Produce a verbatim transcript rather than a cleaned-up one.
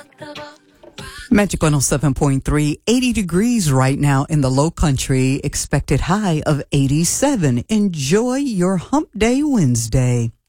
Magic one oh seven point three, eighty degrees right now in the low country, expected high of eighty-seven. Enjoy your hump day Wednesday.